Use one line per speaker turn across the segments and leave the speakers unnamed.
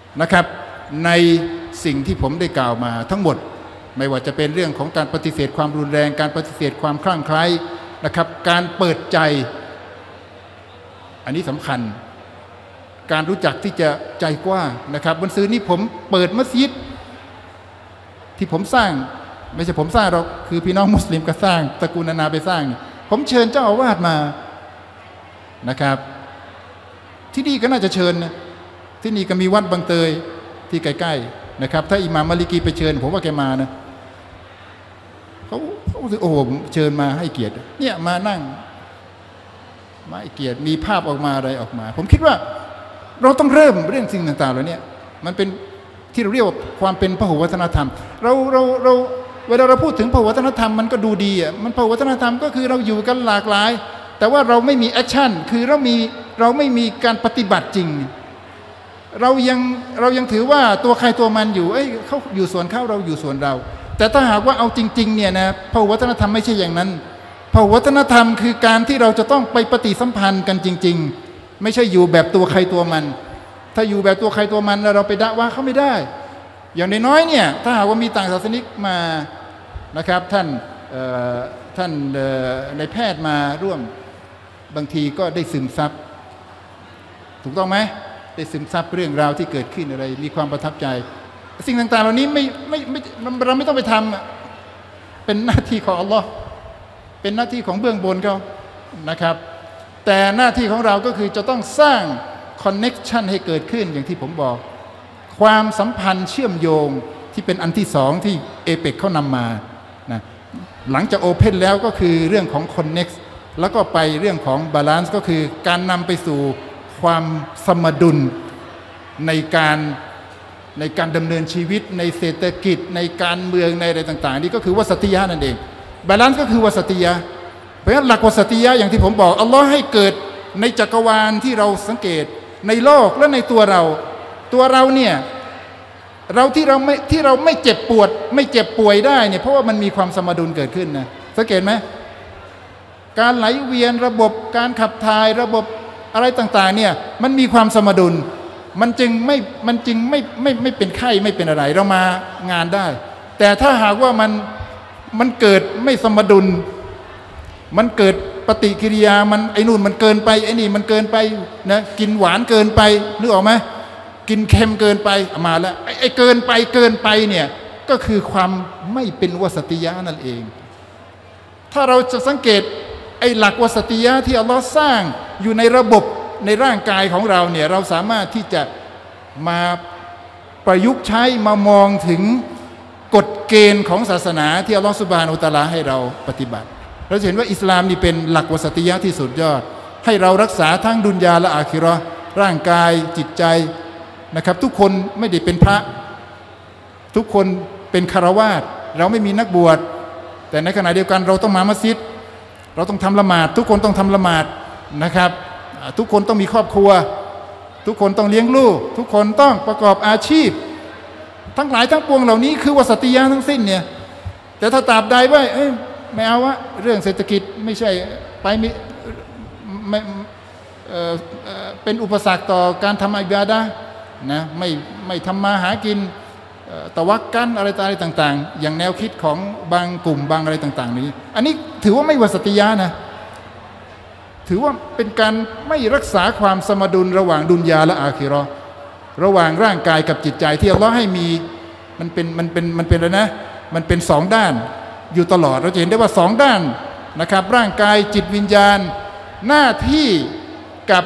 นะครับในสิ่งที่ผมได้กล่าวมาทั้งหมดไม่ว่าจะเป็นเรื่องของการปฏิเสธความรุนแรงการปฏิเสธความคลั่งไคล้นะครับการเปิดใจอันนี้สำคัญการรู้จักที่จะใจกว้างนะครับวันซื้อนี้ผมเปิดมัสยิดที่ผมสร้างไม่ใช่ผมสร้างหรอกคือพี่น้องมุสลิมก็สร้างตระกูลนานาไปสร้างผมเชิญเจ้าอาวาสมานะครับที่นี่ก็น่าจะเชิญนะที่นี่ก็มีวัดบางเตยที่ใกล้ๆนะครับถ้าอิหม่ามมาลิกีไปเชิญผมว่าแกมานะเขาโอ้โหเชิญมาให้เกียรติเนี่ยมานั่งมาให้เกียรติมีภาพออกมาอะไรออกมาผมคิดว่าเราต้องเริ่มเรื่องสิ่งต่างๆเหล่านี้มันเป็นที่เราเรียกว่าความเป็นพหุวัฒนธรรมเราเวลาเราพูดถึงพหุวัฒนธรรมมันก็ดูดีอ่ะมันพหุวัฒนธรรมก็คือเราอยู่กันหลากหลายแต่ว่าเราไม่มีแอคชั่นคือเราไม่มีการปฏิบัติจริงเรายังถือว่าตัวใครตัวมันอยู่เขาอยู่ส่วนเขาเราอยู่ส่วนเราแต่ถ้าหากว่าเอาจริงๆเนี่ยนะพหุวัฒนธรรมไม่ใช่อย่างนั้นพหุวัฒนธรรมคือการที่เราจะต้องไปปฏิสัมพันธ์กันจริงๆไม่ใช่อยู่แบบตัวใครตัวมันถ้าอยู่แบบตัวใครตัวมันเราไปด่าว่าเขาไม่ได้อย่างน้อยๆเนี่ยถ้าหากว่ามีต่างศาสนิกมานะครับท่านในแพทย์มาร่วมบางทีก็ได้ซึมซับถูกต้องไหมได้ซึมซับเรื่องราวที่เกิดขึ้นอะไรมีความประทับใจสิ่งต่างๆเหล่านี้เราไม่ต้องไปทำเป็นหน้าที่ของอัลลอฮ์เป็นหน้าที่ของเบื้องบนเขานะครับแต่หน้าที่ของเราก็คือจะต้องสร้างคอนเน็กชันให้เกิดขึ้นอย่างที่ผมบอกความสัมพันธ์เชื่อมโยงที่เป็นอันที่สองที่เอเปกเขานำมานะหลังจากโอเพนแล้วก็คือเรื่องของคอนเน็กแล้วก็ไปเรื่องของบาลานซ์ก็คือการนำไปสู่ความสมดุลในการดำเนินชีวิตในเศรษฐกิจในการเมืองในอะไรต่างๆนี่ก็คือวาสติยะนั่นเองบาลานซ์ก็คือวาสติยะเพราะฉะนั้นหลักวาสติยะอย่างที่ผมบอกอัลลอฮ์ให้เกิดในจักรวาลที่เราสังเกตในโลกและในตัวเราเนี่ยเราที่เราไม่เจ็บปวดไม่เจ็บป่วยได้เนี่ยเพราะว่ามันมีความสมดุลเกิดขึ้นนะสังเกตไหมการไหลเวียนระบบการขับถ่ายระบบอะไรต่างๆเนี่ยมันมีความสมดุลมันจึงไม่เป็นไข้ไม่เป็นอะไรเรามางานได้แต่ถ้าหากว่ามันเกิดไม่สมดุลมันเกิดปฏิกิริยามันไอ้นู่นมันเกินไปไอ้นี่มันเกินไปนะกินหวานเกินไปนึกออกไหมกินเค็มเกินไปมาแล้วไอ้เกินไปเนี่ยก็คือความไม่เป็นวาสติยะนั่นเองถ้าเราจะสังเกตไอ้หลักวาสติยะที่อัลลอฮ์สร้างอยู่ในระบบในร่างกายของเราเนี่ยเราสามารถที่จะมาประยุกต์ใช้มามองถึงกฎเกณฑ์ของศาสนาที่อัลลอฮ์ซุบฮานะฮูวะตะอาลาให้เราปฏิบัติเราเห็นว่าอิสลามนี่เป็นหลักวาสติยะที่สุดยอดให้เรารักษาทั้งดุนยาและอาคิเราะห์ร่างกายจิตใจนะครับทุกคนไม่ได้เป็นพระทุกคนเป็นคฤหัสถ์เราไม่มีนักบวชแต่ในขณะเดียวกันเราต้องมามัสยิดเราต้องทำละหมาดทุกคนต้องทำละหมาดนะครับทุกคนต้องมีครอบครัวทุกคนต้องเลี้ยงลูกทุกคนต้องประกอบอาชีพทั้งหลายทั้งปวงเหล่านี้คือวาสติยะทั้งสิ้นเนี่ยแต่ถ้าตราบใดว่าไม่เอาวะเรื่องเศรษฐกิจไม่ใช่ไปไม่เป็นอุปสรรคต่อการทำอิบาดะห์นะไม่ทำมาหากินตะวักกันอะไรต่างๆอย่างแนวคิดของบางกลุ่มบางอะไรต่างๆนี้อันนี้ถือว่าไม่วาสติยะนะถือว่าเป็นการไม่รักษาความสมดุลระหว่างดุนยาและอาคิเราะห์ระหว่างร่างกายกับจิตใจที่อัลเลาะห์ให้มีมันเป็นอะไรนะมันเป็นสองด้านอยู่ตลอดเราจะเห็นได้ว่าสองด้านนะครับร่างกายจิตวิญญาณหน้าที่กับ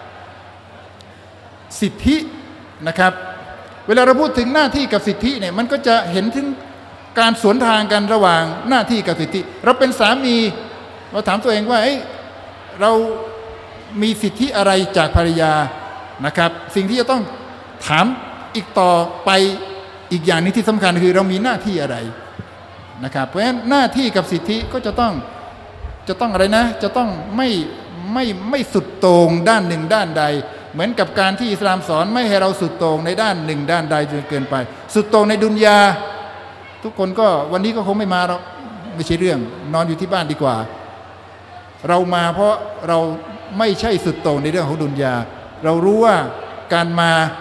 สิทธินะครับเวลาเราพูดถึงหน้าที่กับสิทธิเนี่ยมันก็จะเห็นถึงการสวนทางกันระหว่างหน้าที่กับสิทธิเราเป็นสามีเราถามตัวเองว่าเรามีสิทธิอะไรจากภรรยานะครับสิ่งที่จะต้องถามอีกต่อไปอีกอย่างนึงที่สำคัญคือเรามีหน้าที่อะไรนะครับเพราะฉะนั้นหน้าที่กับสิทธิก็จะต้องอะไรนะจะต้องไม่สุดโต่งด้านหนึ่งด้านใดเหมือนกับการที่อิสลามสอนไม่ให้เราสุดโต่งในด้านหนึ่งด้านใดจนเกินไปสุดโต่งในดุนยาทุกคนก็วันนี้ก็คงไม่มาหรอกไม่ใช่เรื่องนอนอยู่ที่บ้านดีกว่าเรามาเพราะเราไม่ใช่สุดโต่งในเรื่องของดุนยาเรารู้ว่าการมา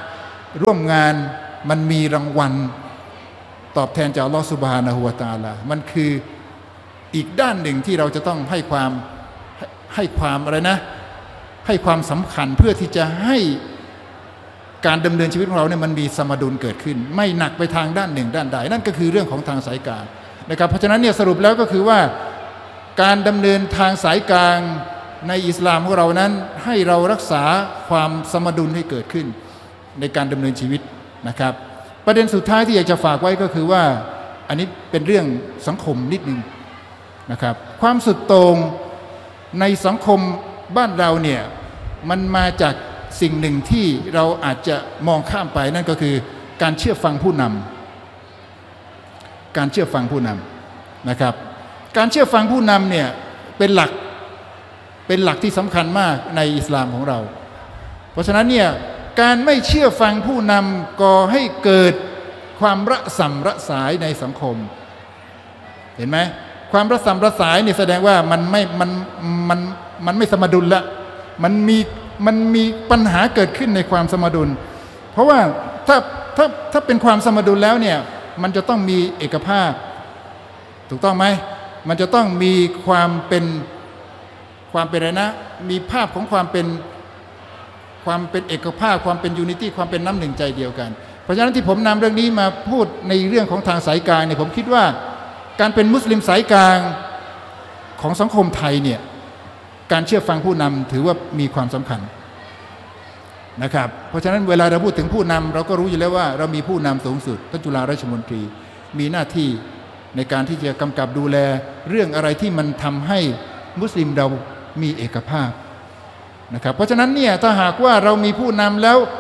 ร่วมงานมันมีรางวัลตอบแทนจากอัลลอฮฺซุบฮานะฮูวะตะอาลามันคืออีกด้านหนึ่งที่เราจะต้องให้ความอะไรนะให้ความสำคัญเพื่อที่จะให้การดำเนินชีวิตของเราเนี่ยมันมีสมดุลเกิดขึ้นไม่หนักไปทางด้านหนึ่งด้านใดนั่นก็คือเรื่องของทางสายกลางนะครับเพราะฉะนั้นเนี่ยสรุปแล้วก็คือว่าการดำเนินทางสายกลางในอิสลามของเรานั้นให้เรารักษาความสมดุลให้เกิดขึ้นในการดำเนินชีวิตนะครับประเด็นสุดท้ายที่อยากจะฝากไว้ก็คือว่าอันนี้เป็นเรื่องสังคมนิดนึงนะครับความสุดโต่งในสังคมบ้านเราเนี่ยมันมาจากสิ่งหนึ่งที่เราอาจจะมองข้ามไปนั่นก็คือการเชื่อฟังผู้นำการเชื่อฟังผู้นำนะครับการเชื่อฟังผู้นำเนี่ยเป็นหลักที่สำคัญมากในอิสลามของเราเพราะฉะนั้นเนี่ยการไม่เชื่อฟังผู้นำก่อให้เกิดความระส่ำระสายในสังคมเห็นไหมความระส่ำระสายนี่แสดงว่ามันไม่สมดุลละมันมีปัญหาเกิดขึ้นในความสมดุลเพราะว่าถ้าเป็นความสมดุลแล้วเนี่ยมันจะต้องมีเอกภาพถูกต้องไหมมันจะต้องมีความเป็นอะไรนะมีภาพของความเป็นเอกภาพความเป็นยูนิตี้ความเป็นน้ำหนึ่งใจเดียวกันเพราะฉะนั้นที่ผมนำเรื่องนี้มาพูดในเรื่องของทางสายกลางเนี่ยผมคิดว่าการเป็นมุสลิมสายกลางของสังคมไทยเนี่ยการเชื่อฟังผู้นำถือว่ามีความสำคัญนะครับเพราะฉะนั้นเวลาเราพูดถึงผู้นำเราก็รู้อยู่แล้วว่าเรามีผู้นำสูงสุดท่านจุฬาราชมนตรีมีหน้าที่ในการที่จะกำกับดูแลเรื่องอะไรที่มันทำให้มุสลิมเรามีเอกภาพนะครับเพราะฉะนั้นเนี่ยถ้าหากว่าเรามีผู้นำแล้ว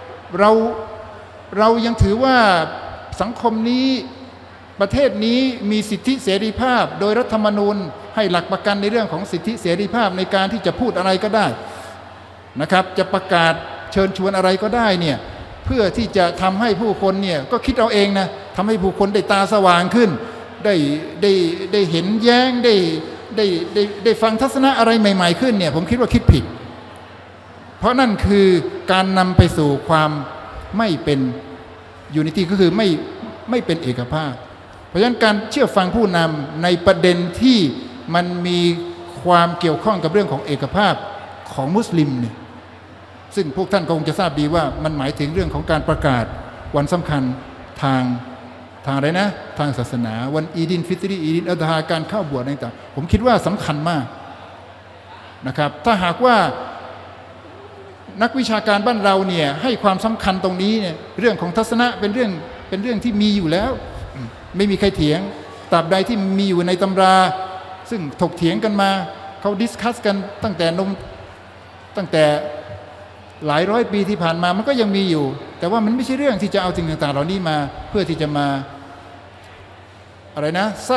เรายังถือว่าสังคมนี้ประเทศนี้มีสิทธิเสรีภาพโดยรัฐธรรมนูญให้หลักประกันในเรื่องของสิทธิเสรีภาพในการที่จะพูดอะไรก็ได้นะครับจะประกาศเชิญชวนอะไรก็ได้เนี่ยเพื่อที่จะทำให้ผู้คนเนี่ยก็คิดเอาเองนะทำให้ผู้คนได้ตาสว่างขึ้นได้เห็นแย้งได้ฟังทัศนะอะไรใหม่ๆขึ้นเนี่ยผมคิดว่าคิดผิดเพราะนั่นคือการนำไปสู่ความไม่เป็นยูนิตี้ก็คือไม่เป็นเอกภาพเพราะฉะนั้นการเชื่อฟังผู้นำในประเด็นที่มันมีความเกี่ยวข้องกับเรื่องของเอกภาพของมุสลิมเนี่ยซึ่งพวกท่านคงจะทราบดีว่ามันหมายถึงเรื่องของการประกาศวันสำคัญทางอะไรนะทางศาสนาวันอีดินฟิตรีอีดินอัฎฮาการเข้าบวชต่างๆผมคิดว่าสำคัญมากนะครับถ้าหากว่านักวิชาการบ้านเราเนี่ยให้ความสำคัญตรงนี้เนี่ยเรื่องของทัศนะเป็นเรื่องที่มีอยู่แล้วไม่มีใครเถียงตราบใดที่มีอยู่ในตำราซึ่งถกเถียงกันมาเขาดิสคัสกันตั้งแต่หลายร้อยปีที่ผ่านมามันก็ยังมีอยู่แต่ว่ามันไม่ใช่เรื่องที่จะเอาสิ่งต่างๆเหล่านี้มาเพื่อที่จะมาอะไรนะส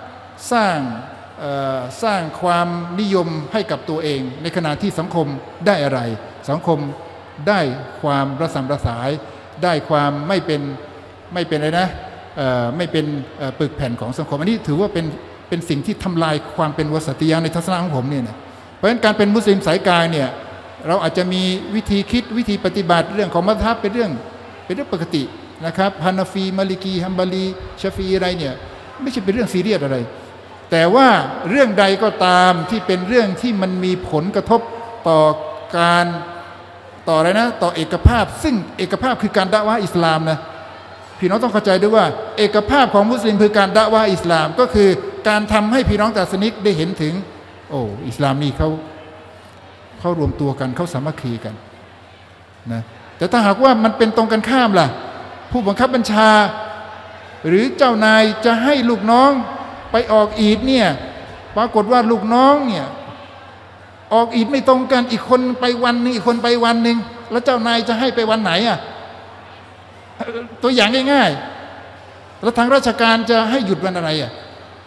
ร้างความนิยมให้กับตัวเองในขณะที่สังคมได้อะไรสังคมได้ความระส่ำระสายได้ความไม่เป็นอะไรนะไม่เป็นปึกแผ่นของสังคมอันนี้ถือว่าเป็นสิ่งที่ทำลายความเป็นวสัตยะในทัศนะของผมเนี่ยนะเพราะฉะนั้นการเป็นมุสลิมสายกลางเนี่ยเราอาจจะมีวิธีคิดวิธีปฏิบัติเรื่องของมัซฮับเป็นเรื่องปกตินะครับฮานาฟีมาลิกีฮัมบาลีชาฟีอะไรเนี่ยไม่ใช่เป็นเรื่องซีเรียสอะไรแต่ว่าเรื่องใดก็ตามที่เป็นเรื่องที่มันมีผลกระทบต่ออะไรนะต่อเอกภาพซึ่งเอกภาพคือการดะวะห์อิสลามนะพี่น้องต้องเข้าใจด้วยว่าเอกภาพของมุสลิมคือการดะวะห์อิสลามก็คือการทำให้พี่น้องศาสนิกได้เห็นถึงอิสลามนี่เขารวมตัวกันเขาสามัคคีกันนะแต่ถ้าหากว่ามันเป็นตรงกันข้ามล่ะผู้บังคับบัญชาหรือเจ้านายจะให้ลูกน้องไปออกอีดเนี่ยปรากฏว่าลูกน้องเนี่ยออกอีดไม่ตรงกันอีกคนไปวันนึงอีกคนไปวันนึงแล้วเจ้านายจะให้ไปวันไหนอ่ะตัวอย่างง่ายๆแล้วทางราชการจะให้หยุดวันอะไรอ่ะ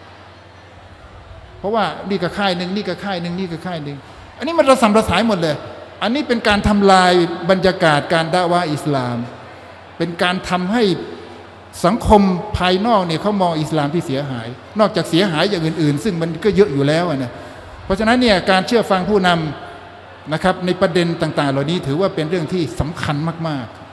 เพราะว่านี่ก็ค่ายนึงนี่ก็ค่ายนึงนี่ก็ค่ายนึงอันนี้มันระส่ำระสายหมดเลยอันนี้เป็นการทำลายบรรยากาศการดะวะห์อิสลามเป็นการทำให้สังคมภายนอกเนี่ยเขามองอิสลามที่เสียหายนอกจากเสียหายอย่างอื่นๆซึ่งมันก็เยอะอยู่แล้วนะเพราะฉะนั้นเนี่ยการเชื่อฟังผู้นำนะครับในประเด็นต่างๆเหล่านี้ถือว่าเป็นเรื่องที่สำคัญมาก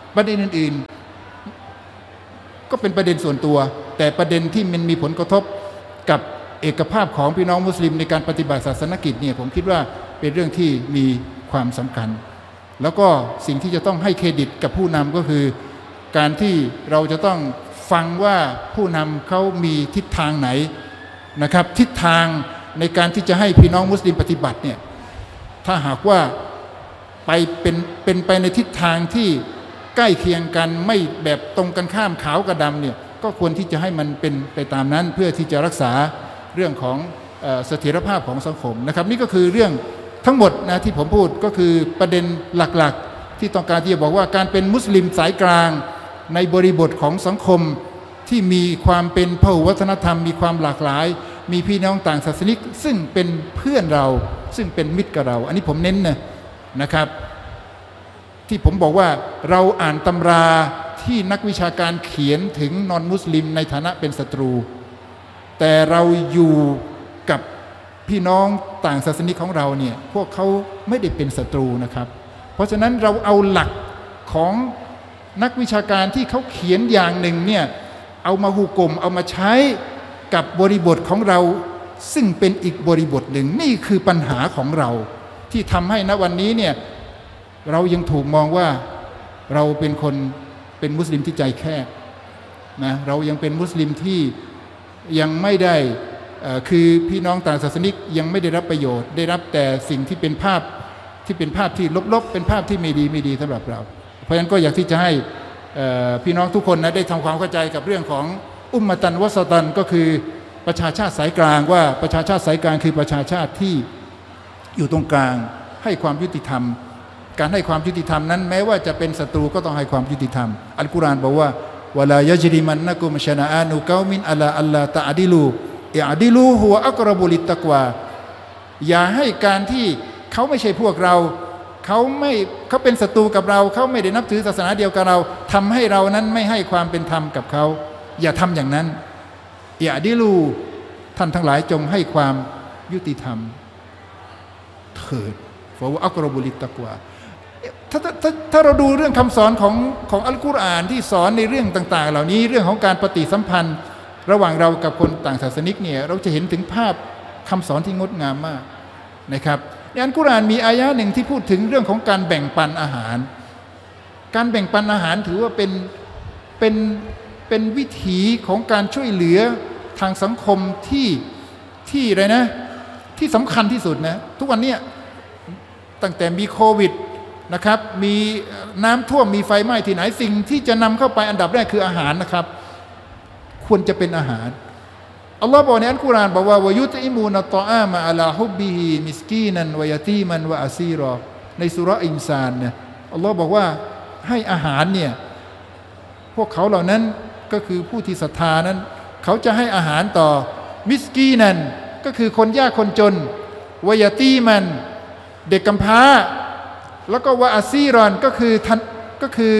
ประเด็นอื่นๆก็เป็นประเด็นส่วนตัวแต่ประเด็นที่มันมีผลกระทบกับเอกภาพของพี่น้องมุสลิมในการปฏิบัติศาสนกิจเนี่ยผมคิดว่าเป็นเรื่องที่มีความสำคัญแล้วก็สิ่งที่จะต้องให้เครดิตกับผู้นำก็คือการที่เราจะต้องฟังว่าผู้นำเขามีทิศทางไหนนะครับทิศทางในการที่จะให้พี่น้องมุสลิมปฏิบัติเนี่ยถ้าหากว่าไปเป็นไปในทิศทางที่ใกล้เคียงกันไม่แบบตรงกันข้ามขาวกับดำเนี่ยก็ควรที่จะให้มันเป็นไปตามนั้นเพื่อที่จะรักษาเรื่องของเสถียรภาพของสังคมนะครับนี่ก็คือเรื่องทั้งหมดนะที่ผมพูดก็คือประเด็นหลักๆที่ต้องการที่จะบอกว่าการเป็นมุสลิมสายกลางในบริบทของสังคมที่มีความเป็นพหุวัฒนธรรมมีความหลากหลายมีพี่น้องต่างศาสนิกซึ่งเป็นเพื่อนเราซึ่งเป็นมิตรกับเราอันนี้ผมเน้นนะครับที่ผมบอกว่าเราอ่านตำราที่นักวิชาการเขียนถึงนอนมุสลิมในฐานะเป็นศัตรูแต่เราอยู่กับพี่น้องต่างศาสนิกของเราเนี่ยพวกเขาไม่ได้เป็นศัตรูนะครับเพราะฉะนั้นเราเอาหลักของนักวิชาการที่เขาเขียนอย่างหนึ่งเนี่ยเอามาหุกลมเอามาใช้กับบริบทของเราซึ่งเป็นอีกบริบทหนึ่งนี่คือปัญหาของเราที่ทำให้ณวันนี้เนี่ยเรายังถูกมองว่าเราเป็นคนเป็นมุสลิมที่ใจแคบนะเรายังเป็นมุสลิมที่ยังไม่ได้คือพี่น้องต่างศาสนิกยังไม่ได้รับประโยชน์ได้รับแต่สิ่งที่เป็นภาพที่ลบๆเป็นภาพที่ไม่ดีสำหรับเราเพราะฉะนั้นก็อยากที่จะให้พี่น้องทุกคนนะได้ทำความเข้าใจกับเรื่องของอุมมะตันวัสตันก็คือประชาชาติสายกลางว่าประชาชาติสายกลางคือประชาชาติที่อยู่ตรงกลางให้ความยุติธรรมการให้ความยุติธรรมนั้นแม้ว่าจะเป็นศัตรูก็ต้องให้ความยุติธรรมอัลกุรอานบอกว่าวะลายะจริมันนะกุมชะนาอานุกอมินอะลาอัลลาตะอดิลูอิอดิลูฮุวะอักรบุลิตตักวาอย่าให้การที่เขาไม่ใช่พวกเราเขาเป็นศัตรูกับเราเขาไม่ได้นับถือศาสนาเดียวกับเราทำให้เรานั้นไม่ให้ความเป็นธรรมกับเขาอย่าทำอย่างนั้นอิอดิลูท่านทั้งหลายจงให้ความยุติธรรมเถิดฟะวะอักรบุลิตตักวาถ้าเราดูเรื่องคำสอนของอัลกุรอานที่สอนในเรื่องต่างๆเหล่านี้เรื่องของการปฏิสัมพันธ์ระหว่างเรากับคนต่างศาสนิกเนี่ยเราจะเห็นถึงภาพคำสอนที่งดงามมากนะครับในอัลกุรอานมีอายะห์หนึ่งที่พูดถึงเรื่องของการแบ่งปันอาหารการแบ่งปันอาหารถือว่าเป็นวิถีของการช่วยเหลือทางสังคมที่อะไรนะที่สำคัญที่สุดนะทุกวันนี้ตั้งแต่มีโควิดนะครับมีน้ำท่วมมีไฟไหม้ที่ไหนสิ่งที่จะนำเข้าไปอันดับแรกคืออาหารนะครับควรจะเป็นอาหารอัลลอฮ์บอกในอัลกุรอานบอกว่าวะยุตอิมูนัตตออามาอะลาฮุบบิฮิมิสกีนันวะยะตีมันวะอาซีรอในซูเราะห์อินซานเนี่ยอัลลอฮ์บอกว่าให้อาหารเนี่ยพวกเขาเหล่านั้นก็คือผู้ที่ศรัทธานั้นเขาจะให้อาหารต่อมิสกีนันก็คือคนยากคนจนวะยะตีมันเด็กกำพร้าแล้วก็วะอาซีรอนก็คือ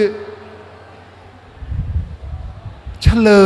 เฉ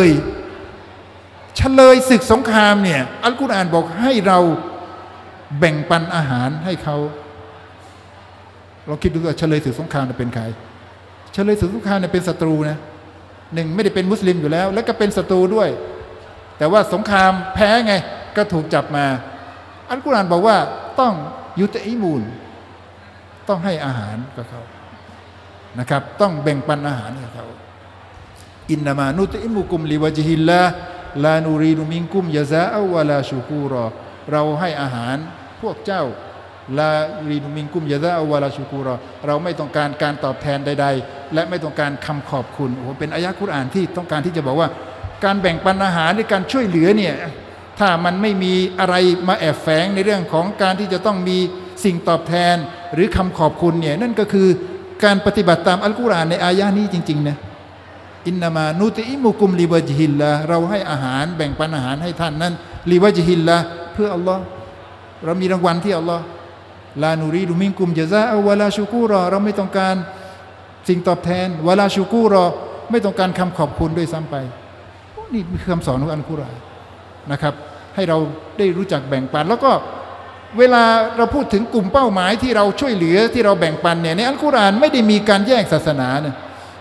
ลยศึกสงครามเนี่ยอัลกุรอานบอกให้เราแบ่งปันอาหารให้เขาเราคิดดูว่าเฉลยศึกสงครามเป็นใครเฉลยศึกสงครามเนี่ยเป็นศัตรูนะหนึ่งไม่ได้เป็นมุสลิมอยู่แล้วแล้วก็เป็นศัตรูด้วยแต่ว่าสงครามแพ้ไงก็ถูกจับมาอัลกุรอานบอกว่าต้องยุตอิมูนต้องให้อาหารกับเขานะครับต้องแบ่งปันอาหารกับเขาอินนามานุตอิมุกุมลิวะจิฮิลลาลานูรีนุมิงกุมยะซาอวะลาชูกูรอเราให้อาหารพวกเจ้าลารีนุมิงกุมยะซาอวะลาชูกูรอเราไม่ต้องการการตอบแทนใดๆและไม่ต้องการคำขอบคุณโอ้เป็นอายะห์กุรอานที่ต้องการที่จะบอกว่าการแบ่งปันอาหารหรือการช่วยเหลือเนี่ยถ้ามันไม่มีอะไรมาแอบแฝงในเรื่องของการที่จะต้องมีสิ่งตอบแทนหรือคำขอบคุณเนี่ยนั่นก็คือการปฏิบัติตามอัลกุรอานในอายะห์นี้จริงๆนะอินนามานุติอิมุกุมลิวะจิฮิลละเราให้อาหารแบ่งปันอาหารให้ท่านนั้นลิวะจิฮิลละเพื่ออัลลอฮ์เรามีรางวัลที่อัลลอฮ์ลานูรีดุมิงกุมญะซาอวะลาชูกูรอเราไม่ต้องการสิ่งตอบแทนวะลาชูกูรอไม่ต้องการคำขอบคุณด้วยซ้ำไปนี่คือคำสอนของอัลกุรอานนะครับให้เราได้รู้จักแบ่งปันแล้วก็เวลาเราพูดถึงกลุ่มเป้าหมายที่เราช่วยเหลือที่เราแบ่งปันเนี่ยในอัลกุรอานไม่ได้มีการแยกศาสนาเนี่ย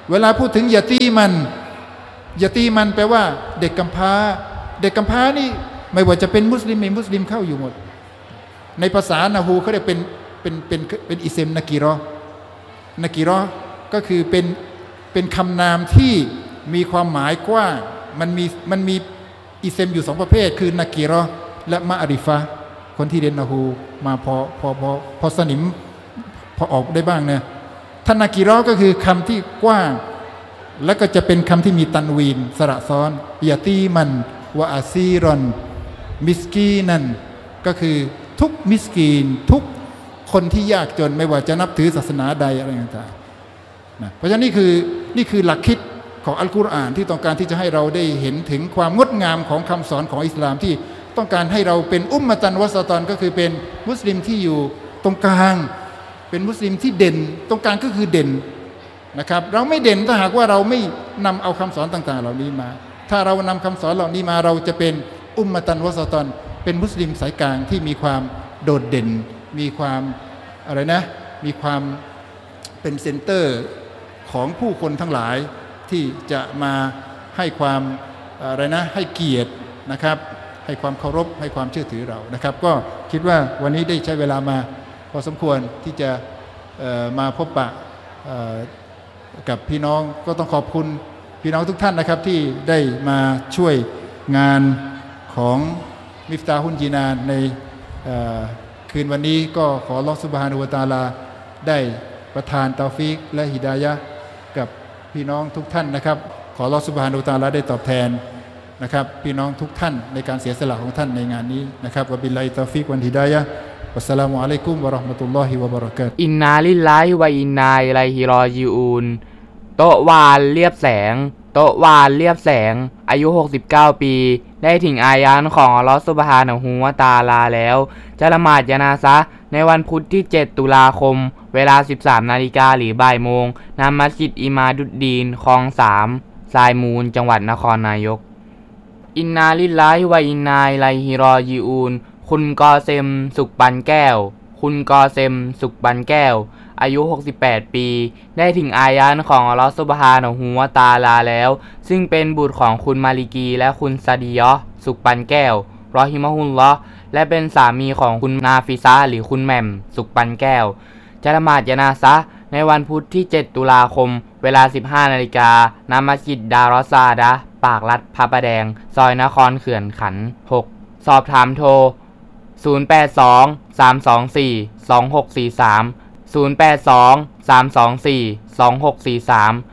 เวลาพูดถึงยาตีมันแปลว่าเด็กกำพร้าเด็กกำพร้านี่ไม่ว่าจะเป็นมุสลิมไม่มุสลิมเข้าอยู่หมดในภาษานะฮูเขาเรียกเป็นอิเซมนากีรอก็คือเป็นคำนามที่มีความหมายกว้างมันมีอิเซมอยู่2ประเภทคือนากีรอและมะอาริฟะคนที่เรียนนะฮูมาพอสนิมพอออกได้บ้างเนี่ยท่านากีรอก็คือคำที่กว้างแล้วก็จะเป็นคำที่มีตันวีนสระซ้อนยาตีมันวะอาซีรอนมิสกีนันก็คือทุกมิสกีนทุกคนที่ยากจนไม่ว่าจะนับถือศาสนาใดอะไรต่างๆนะเพราะฉะนั้นนี่คือหลักคิดของอัลกุรอานที่ต้องการที่จะให้เราได้เห็นถึงความงดงามของคำสอนของอิสลามที่ต้องการให้เราเป็นอุมมะตันวะซะตอนก็คือเป็นมุสลิมที่อยู่ตรงกลางเป็นมุสลิมที่เด่นตรงกลางก็คือเด่นนะครับเราไม่เด่นถ้าหากว่าเราไม่นำเอาคำสอนต่างๆเหล่านี้มาถ้าเรานำคำสอนเหล่านี้มาเราจะเป็นอุมมะตันวะซะตอนเป็นมุสลิมสายกลางที่มีความโดดเด่นมีความอะไรนะมีความเป็นเซ็นเตอร์ของผู้คนทั้งหลายที่จะมาให้ความอะไรนะให้เกียรตินะครับให้ความเคารพให้ความเชื่อถือเรานะครับก็คิดว่าวันนี้ได้ใช้เวลามาพอสมควรที่จะมาพบปะกับพี่น้องก็ต้องขอบคุณพี่น้องทุกท่านนะครับที่ได้มาช่วยงานของมิฟตาฮุนจีนานในคืนวันนี้ก็ขออัลเลาะห์ซุบฮานะฮูวะตะอาลาได้ประทานตอฟิกและฮิดายะห์กับพี่น้องทุกท่านนะครับขออัลเลาะห์ซุบฮานะฮูวะตะอาลาได้ตอบแทนนะครับพี่น้องทุกท่านในการเสียสละของท่านในงานนี้นะครับวะบิลลาฮิตอฟิกวัลฮิดายะห์วัสสลามุอะลัยกุมวะเราะห์มะตุลลอฮิวะบะเราะกาตุฮ์
อินนาลิลลาฮิวะอินนาอิลัยฮิรอญิอูนโตะวานเรียบแสงอายุ69ปีได้ถึงอายานของอัลเลาะห์ซุบฮานะฮูวะตะอาลาแล้วจะละหมาดญะนาซะห์ในวันพุธที่7ตุลาคมเวลา 13 นาฬิกาหรือบ่ายโมงณมัสยิดอิมาดุดดีนคลอง3ทรายมูลจังหวัดนครนายกอินนาลิลลาฮิวะอินนาอิลัยฮิรอญิอูนคุณกอเซมสุขปันแก้วอายุ68ปีได้ถึงอายานของอัลเลาะห์ซุบฮานะฮูวะตะอาลาแล้วซึ่งเป็นบุตรของคุณมาลิกีและคุณซาดิยะห์สุขปันแก้วรอฮิมะฮุลลอฮ์และเป็นสามีของคุณนาฟิซะห์หรือคุณแหม่มสุขปันแก้วจะละหมาดญะนาซะห์ในวันพุธที่7ตุลาคมเวลา 15 นาฬิกาณมัสยิดดารอซาดะห์ปากลัดพระประแดงซอยนครเขื่อนขันธ์6สอบถามโทร082 324 2643 082 324 2643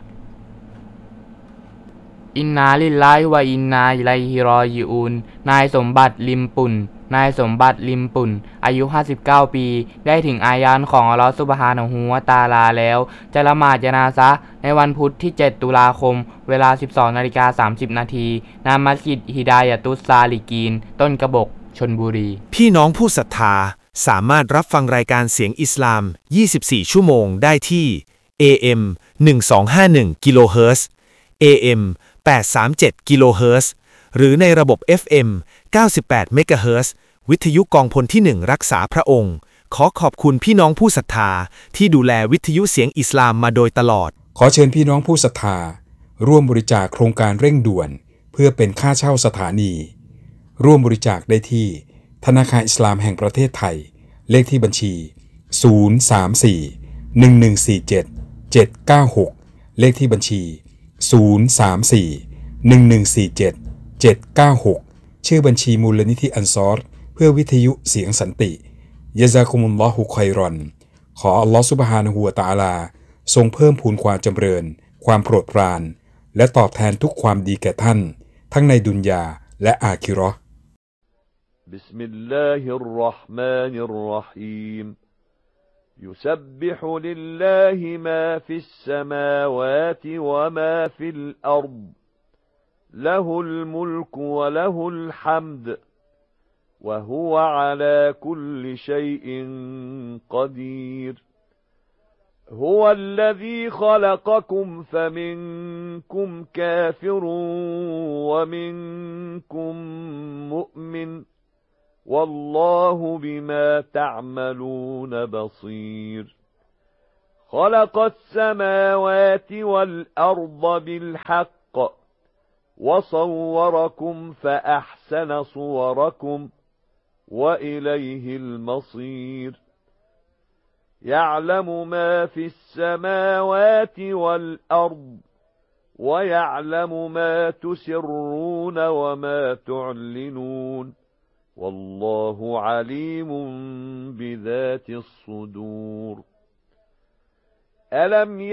อินนาลิลลาฮิวะอินนาอิลัยฮิรอญิอูนนายสมบัติลิมปุ่นอายุ59ปีได้ถึงอายานของอัลเลาะห์ซุบฮานะฮูวะตะอาลาแล้วจะละหมาดญะนาซะห์ในวันพุธที่7ตุลาคมเวลา 12:30 นาทีณมัสยิดฮิดายะตุสซาลิกีนต้นกระบอกชลบุรี
พี่น้องผู้ศรัทธาสามารถรับฟังรายการเสียงอิสลาม 24 ชั่วโมงได้ที่ AM 1251 กิโลเฮิรตซ์ AM 837 กิโลเฮิรตซ์ หรือในระบบ FM 98 เมกะเฮิรตซ์ วิทยุกองพลที่ 1 รักษาพระองค์ขอขอบคุณพี่น้องผู้ศรัทธาที่ดูแลวิทยุเสียงอิสลามมาโดยตลอด
ขอเชิญพี่น้องผู้ศรัทธาร่วมบริจาคโครงการเร่งด่วนเพื่อเป็นค่าเช่าสถานีร่วมบริจาคได้ที่ธนาคารอิสลามแห่งประเทศไทยเลขที่บัญชี034 1147 796เลขที่บัญชี034 1147 796ชื่อบัญชีมูลนิธิอันซอรเพื่อวิทยุเสียงสันติยะซากุมุลลอฮุค็อยรอนขออัลลอฮฺซุบฮานะฮูวะตะอาลาทรงเพิ่มพูนความจำเริญความโปรดปรานและตอบแทนทุกความดีแก่ท่านทั้งในดุนยาและอาคิเราะห์
بسم الله الرحمن الرحيم يسبح لله ما في السماوات وما في الأرض له الملك وله الحمد وهو على كل شيء قدير هو الذي خلقكم فمنكم كافر ومنكم مؤمن والله بما تعملون بصير خلق السماوات والأرض بالحق وصوركم فأحسن صوركم وإليه المصير يعلم ما في السماوات والأرض ويعلم ما تسرون وما تعلنون والله عليم بذات الصدور ألم